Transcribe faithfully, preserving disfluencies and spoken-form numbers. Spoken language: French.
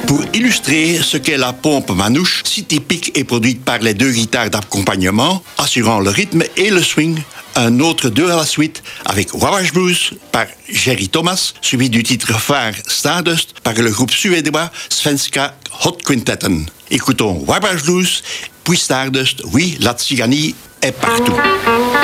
Pour illustrer ce qu'est la pompe manouche, si typique et produite par les deux guitares d'accompagnement, assurant le rythme et le swing, un autre deux à la suite avec Wabash Blues par Jerry Thomas, suivi du titre phare Stardust par le groupe suédois Svenska Hot Quintetten. Écoutons Wabash Blues, puis Stardust, oui, la Tsigani est partout.